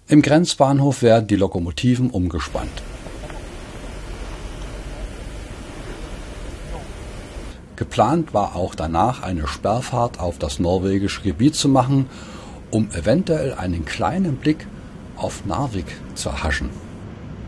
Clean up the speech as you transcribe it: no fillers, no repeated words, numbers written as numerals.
Im Grenzbahnhof werden die Lokomotiven umgespannt. Geplant war auch danach eine Sperrfahrt auf das norwegische Gebiet zu machen, um eventuell einen kleinen Blick auf Narvik zu erhaschen.